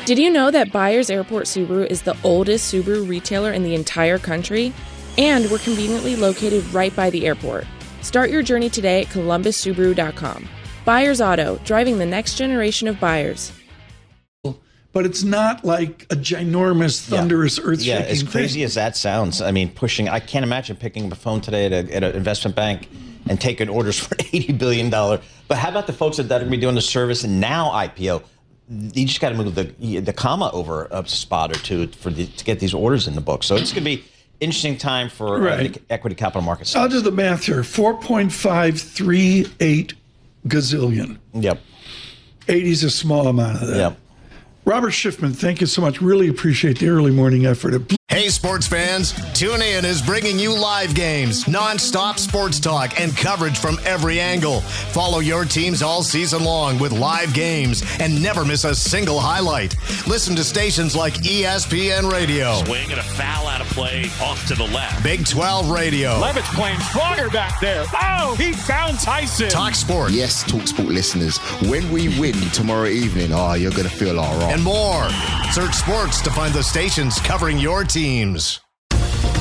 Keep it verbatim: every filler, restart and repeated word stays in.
Did you know that Byers Airport Subaru is the oldest Subaru retailer in the entire country? And we're conveniently located right by the airport. Start your journey today at columbus subaru dot com. Byers Auto, driving the next generation of buyers. But it's not like a ginormous, thunderous, yeah. earth-shaking Yeah, as crazy thing. as that sounds, I mean, pushing, I can't imagine picking up a phone today at, a, at an investment bank and taking orders for eighty billion dollars. But how about the folks that are going to be doing the service and now I P O? You just got to move the the comma over a spot or two for the, to get these orders in the book. So it's going to be interesting time for right. uh, the equity capital markets. I'll do the math here. four point five three eight gazillion. Yep. eighty is a small amount of that. Yep. Robert Schiffman, thank you so much. Really appreciate the early morning effort. Hey, sports fans, TuneIn is bringing you live games, non-stop sports talk, and coverage from every angle. Follow your teams all season long with live games and never miss a single highlight. Listen to stations like E S P N Radio. Swing and a foul out of play off to the left. Big twelve Radio. Levitt's playing stronger back there. Oh, he found Tyson. Talk Sport. Yes, Talk Sport listeners, when we win tomorrow evening, oh, you're going to feel all right. And more. Search sports to find the stations covering your teams.